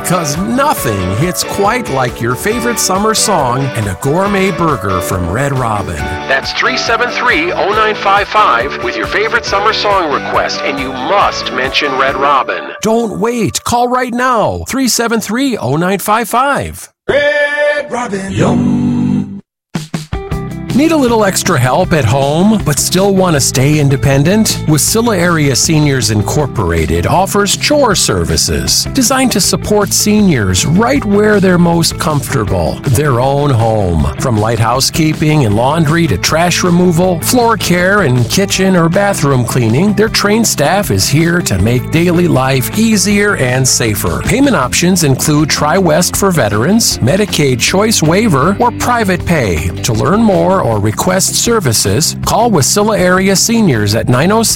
because nothing hits quite like your favorite summer song and a gourmet burger from Red Robin. That's 373-0955 with your favorite summer song request, and you must mention Red Robin. Don't wait. Call right now. 373-0955. Red Robin. Yum. Need a little extra help at home, but still want to stay independent? Wasilla Area Seniors Incorporated offers chore services designed to support seniors right where they're most comfortable, their own home. From light housekeeping and laundry to trash removal, floor care, and kitchen or bathroom cleaning, their trained staff is here to make daily life easier and safer. Payment options include Tri-West for veterans, Medicaid choice waiver, or private pay. To learn more or request services, call Wasilla Area Seniors at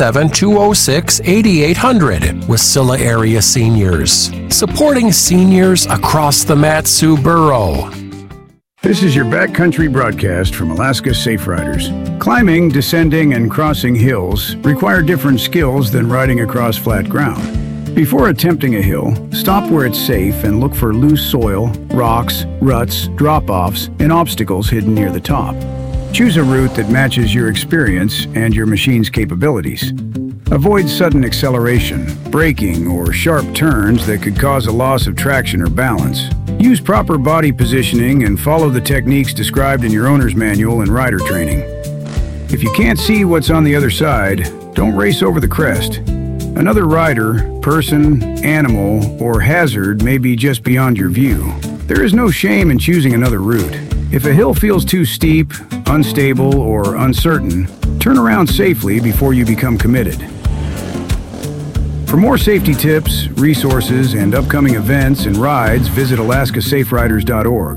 907-206-8800. Wasilla Area Seniors, supporting seniors across the Mat-Su Borough. This is your backcountry broadcast from Alaska Safe Riders. Climbing, descending, and crossing hills require different skills than riding across flat ground. Before attempting a hill, stop where it's safe and look for loose soil, rocks, ruts, drop-offs, and obstacles hidden near the top. Choose a route that matches your experience and your machine's capabilities. Avoid sudden acceleration, braking, or sharp turns that could cause a loss of traction or balance. Use proper body positioning and follow the techniques described in your owner's manual and rider training. If you can't see what's on the other side, don't race over the crest. Another rider, person, animal, or hazard may be just beyond your view. There is no shame in choosing another route. If a hill feels too steep, unstable, or uncertain, turn around safely before you become committed. For more safety tips, resources, and upcoming events and rides, visit alaskasaferiders.org.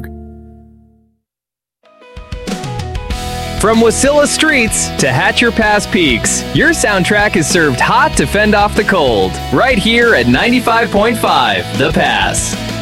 From Wasilla streets to Hatcher Pass peaks, your soundtrack is served hot to fend off the cold. Right here at 95.5 The Pass.